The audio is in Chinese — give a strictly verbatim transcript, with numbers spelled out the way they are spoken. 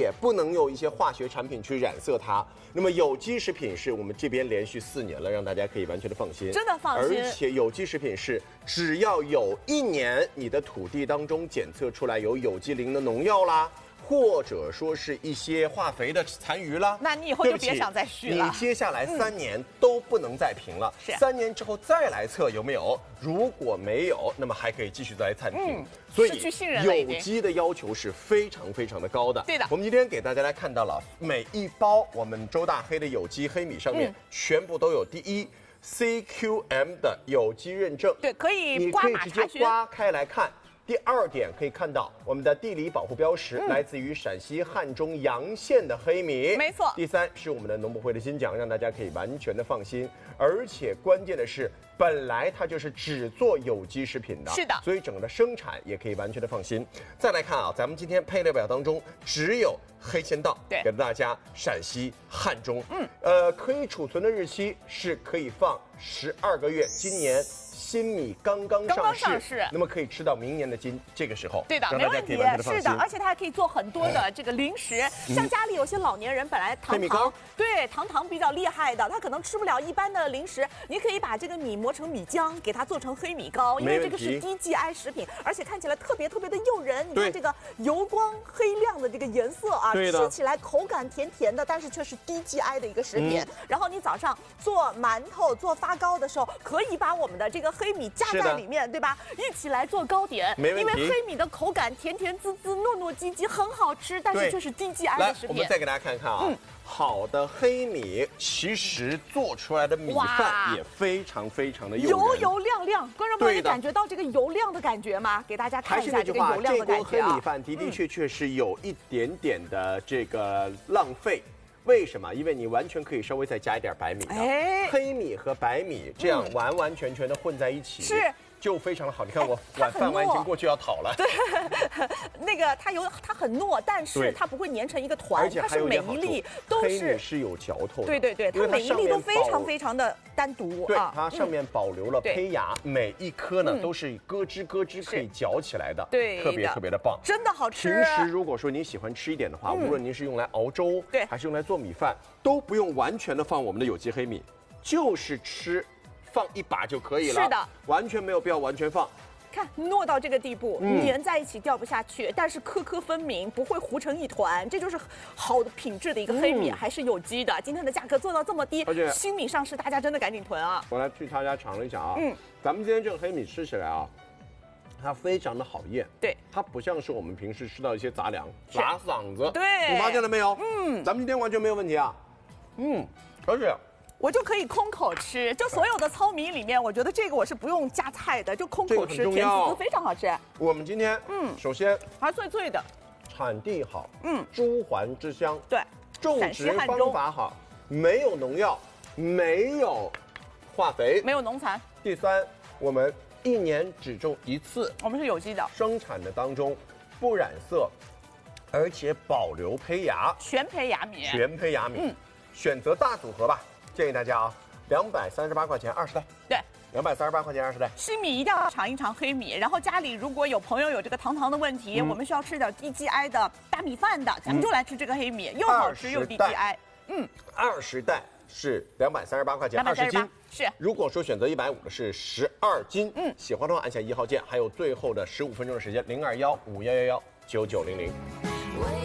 也不能用一些化学产品去染色它。那么有机食品是我们这边连续四年了，让大家可以完全的放心， 真的放心。 而且有机食品是只要有一年你的土地当中检测出来有有机磷的农药啦。或者说是一些化肥的残余啦， 那你以后就别想再续了。 你接下来三年都不能再评了， 是、嗯、 三年之后再来测有没有，如果没有，那么还可以继续再来暂评。嗯、所以有机的要求是非常非常的高的。 对的， 我们今天给大家来看到了每一包我们周大黑的有机黑米上面、嗯、全部都有第一 C Q M 的有机认证， 对，可以刮码查询， 你可以直接刮开来看。第二点可以看到我们的地理保护标识、嗯、来自于陕西汉中洋县的黑米， 没错。 第三是我们的农博会的金奖，让大家可以完全的放心。而且关键的是，本来它就是只做有机食品的， 是的， 所以整个的生产也可以完全的放心。再来看啊，咱们今天配料表当中只有黑签到， 对， 给大家陕西汉中，嗯，呃，可以储存的日期是可以放十二个月，今年。新米刚刚上市，刚刚上市，那么可以吃到明年的金，这个时候， 对的，没问题，是的，而且它还可以做很多的这个零食，嗯、像家里有些老年人本来糖糖，对糖糖比较厉害的，他可能吃不了一般的零食，你可以把这个米磨成米浆，给它做成黑米糕，因为这个是低 G I 食品，而且看起来特别特别的诱人。你看这个油光黑亮的这个颜色啊，吃起来口感甜甜的，但是却是低 G I 的一个食品。嗯、然后你早上做馒头、做发糕的时候，可以把我们的这个黑米加在里面，对吧？一起来做糕点， 没问题。 因为黑米的口感甜甜滋滋、糯糯唧唧，很好吃，但是却是低 G I 的食品。 来，我们再给大家看看啊，嗯、好的黑米其实做出来的米饭也非常非常的诱人， 油油亮亮。观众朋友，你感觉到这个油亮的感觉吗？给大家看一下这个油亮的感觉啊。 这锅黑米饭的的确确是有一点点的这个浪费。为什么？因为你完全可以稍微再加一点白米的，哎，黑米和白米这样完完全全的混在一起， 是就非常的好。你看我晚饭完已经过去要讨了， 对，那个它有它很糯，但是它不会粘成一个团，它是每一粒都是黑米是有嚼头的， 对对对，它每一粒都非常非常的单独， 对，它上面保留了胚芽，每一颗呢都是咯吱咯吱可以嚼起来的， 对， 特别特别的棒， 真的好吃。 平时如果说你喜欢吃一点的话，无论您是用来熬粥，对，还是用来做米饭，都不用完全的放我们的有机黑米，就是吃。放一把就可以了， 是的， 完全没有必要完全放。 看糯到这个地步，嗯、粘在一起掉不下去，但是颗颗分明，不会糊成一团，这就是好的品质的一个黑米，嗯、还是有机的。今天的价格做到这么低， 而且新米上市，大家真的赶紧囤啊！ 我来去他家尝了一下啊，嗯，咱们今天这个黑米吃起来啊，它非常的好咽， 对， 它不像是我们平时吃到一些杂粮拉嗓子， 对， 你发现了没有？嗯，咱们今天完全没有问题啊，嗯，而且。 我就可以空口吃，就所有的糙米里面，我觉得这个我是不用加菜的，就空口吃，甜滋滋，非常好吃。 我们今天，嗯，首先还脆脆的， 产地好，嗯，朱鹮之乡， 对， 种植方法好，没有农药，没有化肥， 没有农残。 第三，我们一年只种一次， 我们是有机的， 生产的当中不染色，而且保留胚芽， 全胚芽米， 全胚芽米，嗯，选择大组合吧。建议大家啊，两百三十八块钱二十袋。 对， 两百三十八块钱二十袋。 新米一定要尝一尝黑米，然后家里如果有朋友有这个糖糖的问题，嗯、我们需要吃点低 G I 的大米饭的，咱们就来吃这个黑米，嗯、又好吃又低 G I。嗯， 二十袋是两百三十八块钱二十斤。 是。 如果说选择一百五的是十二斤。嗯，喜欢的话按下一号键，还有最后的十五分钟的时间，零二幺五幺幺幺九九零零。